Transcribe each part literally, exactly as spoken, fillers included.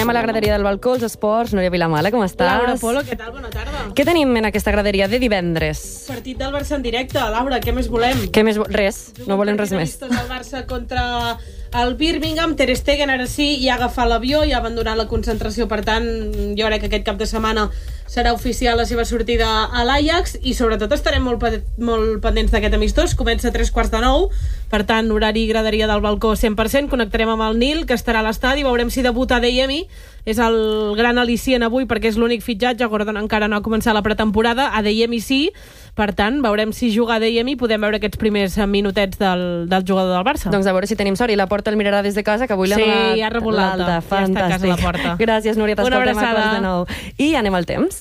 Anem a la graderia del balcó, els esports. Núria Vilamala, com estàs? Laura Polo, què tal? Bona tarda. Què tenim en aquesta graderia de divendres? Partit del Barça en directe. Laura, què més volem? Què més? Res, no volem res més. El Barça contra el Birmingham, Ter Stegen ara sí, ja ha agafat l'avió i ha abandonat la concentració, per tant, jo crec que aquest cap de setmana serà oficial la seva sortida a l'Ajax i sobretot estarem molt, molt pendents d'aquest amistós. Comença a tres quarts de nou, per tant, horari graderia del balcó cent per cent. Connectarem amb el Nil, que estarà a l'estadi, veurem si debuta Adeyemi. És el gran al·licient avui perquè és l'únic fitxatge. Gordon encara no ha començat la pretemporada, Adeyemi sí, per tant, veurem si juga Adeyemi i podem veure aquests primers minutets del, del jugador del Barça. Doncs a veure si tenim sort i la porta el mirarà des de casa, que avui l'ha sí, donat ja ha rebut l'alta. Ja està a casa la porta. Gràcies, Núria, t'escoltem a quarts de nou. I anem al temps.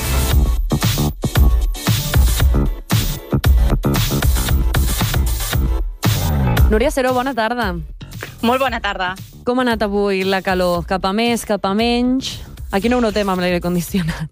Núria Seró, bona tarda. Molt bona tarda. Com ha anat avui la calor? Cap a més, cap a menys? Aquí no ho notem amb l'aire condicionat.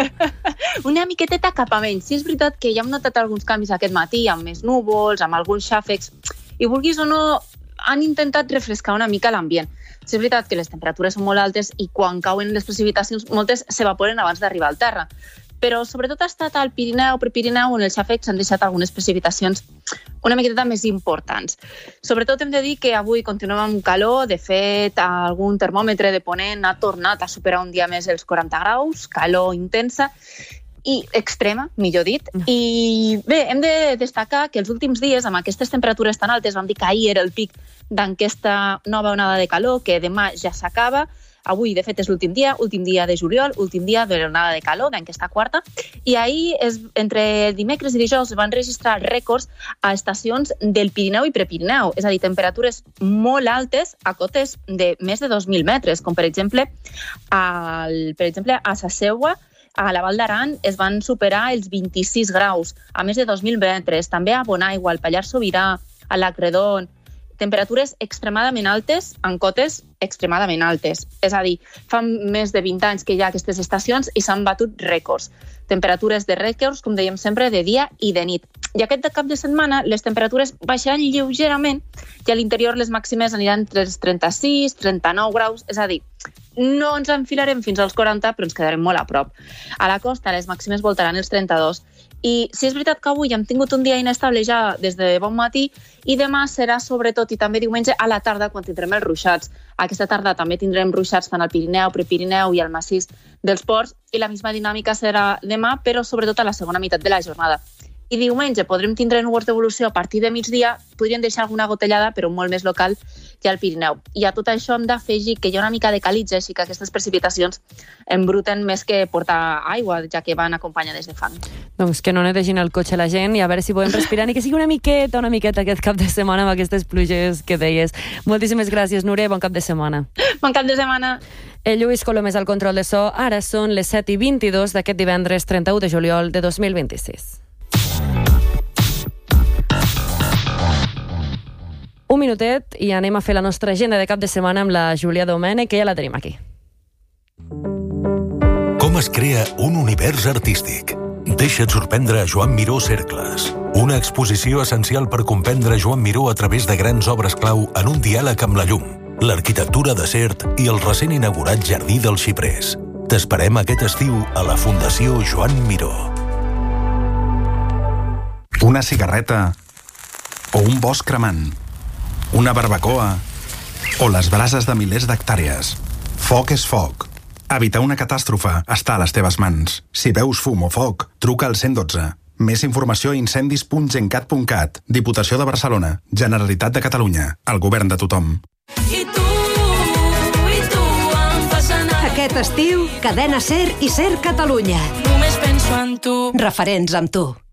Una miqueteta cap a menys. Sí, és veritat que ja hem notat alguns canvis aquest matí, amb més núvols, amb alguns xàfecs, i vulguis o no, han intentat refrescar una mica l'ambient. Sí, és veritat que les temperatures són molt altes i quan cauen les precipitacions moltes s'evaporen abans d'arribar al terra. Però sobretot ha estat al Pirineu, Prepirineu, on els xàfecs han deixat algunes precipitacions una miqueta més importants. Sobretot hem de dir que avui continuem amb calor. De fet, algun termòmetre de Ponent ha tornat a superar un dia més els quaranta graus, calor intensa i extrema, millor dit. I bé, hem de destacar que els últims dies, amb aquestes temperatures tan altes, vam dir que ahir era el pic d'aquesta nova onada de calor, que demà ja s'acaba. Avui, de fet, és l'últim dia, últim dia de juliol, últim dia de l'onada de calor, d'aquesta quarta. I ahir, es, entre dimecres i dijous, van registrar rècords a estacions del Pirineu i Prepirineu. És a dir, temperatures molt altes a cotes de més de dos mil metres, com per exemple, al, per exemple a Sa Seua, a la Val d'Aran, es van superar els vint-i-sis graus, a més de dos mil metres. També a Bonaigua, al Pallars Sobirà, a l'Acredon, temperatures extremadament altes en cotes extremadament altes. És a dir, fa més de vint anys que hi ha aquestes estacions i s'han batut rècords. Temperatures de rècords, com dèiem sempre, de dia i de nit. I aquest cap de setmana les temperatures baixaran lleugerament i a l'interior les màximes aniran entre els trenta-sis, trenta-nou graus, és a dir, no ens enfilarem fins als quaranta, però ens quedarem molt a prop. A la costa les màximes voltaran els trenta-dos. I si és veritat que avui hem tingut un dia inestable ja des de bon matí i demà serà sobretot i també diumenge a la tarda quan tindrem els ruixats. Aquesta tarda també tindrem ruixats tant al Pirineu, Prepirineu i al massís dels Ports i la misma dinàmica serà demà, però sobretot a la segona meitat de la jornada. I diumenge podrem tindre núvols d'evolució a partir de migdia, podrien deixar alguna gotellada, però molt més local que al Pirineu. I a tot això hem d'afegir que hi ha una mica de calitja, així que aquestes precipitacions embruten més que portar aigua, ja que van acompanyades de fang. Doncs que no netegin el cotxe la gent i a veure si podem respirar i que sigui una miqueta, una miqueta aquest cap de setmana amb aquestes pluges que deies. Moltíssimes gràcies, Núria, i bon cap de setmana. Bon cap de setmana. El Lluís Colom és al control de so. Ara són les set i vint-i-dos d'aquest divendres trenta-u de juliol de dos mil vint-i-sis. Un minutet i anem a fer la nostra agenda de cap de setmana amb la Júlia Domènech, que ja la tenim aquí. Com es crea un univers artístic? Deixa't sorprendre a Joan Miró Cercles. Una exposició essencial per comprendre Joan Miró a través de grans obres clau en un diàleg amb la llum, l'arquitectura de Sert i el recent inaugurat Jardí dels Xiprers. T'esperem aquest estiu a la Fundació Joan Miró. Una cigarreta o un bosc cremant, una barbacoa o les brases de milers d'hectàrees. Foc és foc. Evitar una catàstrofe està a les teves mans. Si veus fum o foc, truca al cent dotze. Més informació a incendis punt gencat punt cat. Diputació de Barcelona. Generalitat de Catalunya. El govern de tothom. I tu, i tu em fas anar. Aquest estiu, Cadena Ser i Ser Catalunya. Només penso en tu. Referents amb tu.